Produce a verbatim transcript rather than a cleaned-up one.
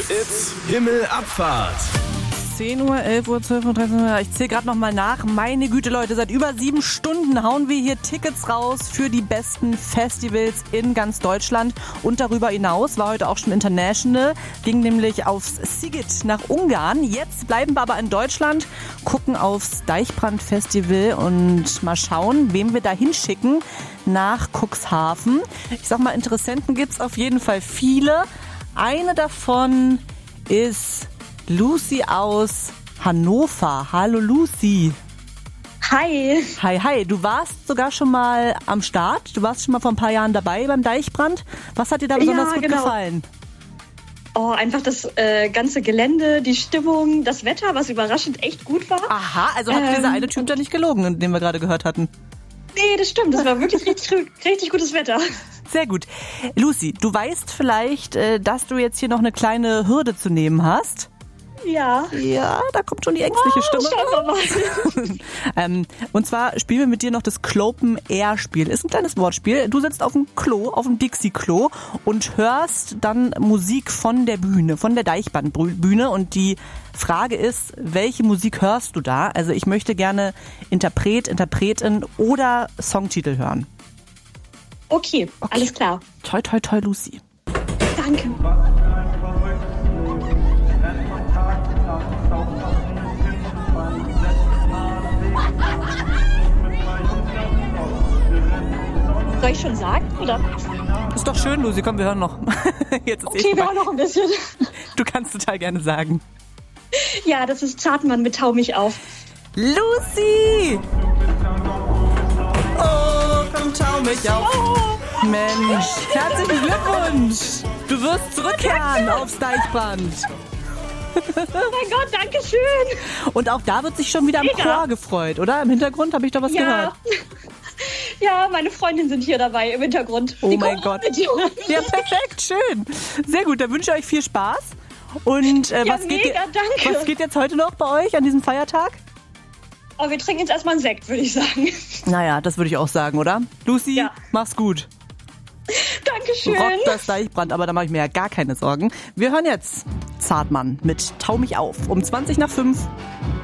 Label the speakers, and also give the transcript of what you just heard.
Speaker 1: It's Himmelabfahrt.
Speaker 2: zehn Uhr, elf Uhr, zwölf Uhr, dreizehn Uhr. Ich zähle gerade noch mal nach. Meine Güte, Leute, seit über sieben Stunden hauen wir hier Tickets raus für die besten Festivals in ganz Deutschland. Und darüber hinaus war heute auch schon International. Ging nämlich aufs Sziget nach Ungarn. Jetzt bleiben wir aber in Deutschland, gucken aufs Deichbrand-Festival und mal schauen, wem wir da hinschicken nach Cuxhaven. Ich sag mal, Interessenten gibt's auf jeden Fall viele. Eine davon ist Lucy aus Hannover. Hallo Lucy.
Speaker 3: Hi.
Speaker 2: Hi, hi. Du warst sogar schon mal am Start. Du warst schon mal vor ein paar Jahren dabei beim Deichbrand. Was hat dir da besonders
Speaker 3: Ja,
Speaker 2: gut
Speaker 3: genau.
Speaker 2: gefallen?
Speaker 3: Oh, einfach das äh, ganze Gelände, die Stimmung, das Wetter, was überraschend echt gut war.
Speaker 2: Aha, also hat
Speaker 3: Ähm,
Speaker 2: dieser eine Typ da nicht gelogen, den wir gerade gehört hatten.
Speaker 3: Nee, das stimmt. Das war wirklich richtig, richtig gutes Wetter.
Speaker 2: Sehr gut. Lucy, du weißt vielleicht, äh, dass du jetzt hier noch eine kleine Hürde zu nehmen hast.
Speaker 3: Ja.
Speaker 2: Ja, da kommt schon die ängstliche
Speaker 3: Oh,
Speaker 2: Stimme.
Speaker 3: schauen wir mal.
Speaker 2: ähm, und zwar spielen wir mit dir noch das Clopen Air Spiel. Ist ein kleines Wortspiel. Du sitzt auf dem Klo, auf dem Dixie-Klo und hörst dann Musik von der Bühne, von der Deichbrandbühne. Und die Frage ist, welche Musik hörst du da? Also ich möchte gerne Interpret, Interpretin oder Songtitel hören.
Speaker 3: Okay,
Speaker 2: Okay.
Speaker 3: alles klar.
Speaker 2: Toi, toi, toi, Lucy.
Speaker 3: Danke. Soll ich schon sagen, oder?
Speaker 2: Ist doch schön, Lucy. Komm, wir hören noch. Jetzt ist
Speaker 3: Okay,
Speaker 2: eh
Speaker 3: wir
Speaker 2: vorbei.
Speaker 3: auch noch ein bisschen.
Speaker 2: Du kannst total gerne sagen.
Speaker 3: Ja, das ist Zartmann mit Tau mich auf.
Speaker 2: Lucy! Oh, komm, tau mich auf.
Speaker 3: Oh,
Speaker 2: Mensch, herzlichen Glückwunsch. Du wirst zurückkehren aufs Deichbrand.
Speaker 3: mein Gott, danke schön.
Speaker 2: Und auch da wird sich schon wieder im
Speaker 3: Mega.
Speaker 2: Chor gefreut, oder? Im Hintergrund habe ich da was
Speaker 3: Ja.
Speaker 2: gehört.
Speaker 3: Ja, meine Freundinnen sind hier dabei im Hintergrund.
Speaker 2: Oh
Speaker 3: Die
Speaker 2: mein
Speaker 3: kommen
Speaker 2: Gott.
Speaker 3: mit dir.
Speaker 2: Ja, perfekt, schön. Sehr gut, dann wünsche ich euch viel Spaß. Und äh,
Speaker 3: Ja,
Speaker 2: was, geht,
Speaker 3: mega, danke.
Speaker 2: was geht jetzt heute noch bei euch an diesem Feiertag?
Speaker 3: Aber wir trinken jetzt erstmal einen Sekt, würde ich sagen.
Speaker 2: Naja, das würde ich auch sagen, oder? Lucy,
Speaker 3: Ja.
Speaker 2: mach's gut.
Speaker 3: Dankeschön.
Speaker 2: Rockt das Deichbrand, aber da mache ich mir ja gar keine Sorgen. Wir hören jetzt Zartmann mit Tau mich auf um zwanzig nach fünf.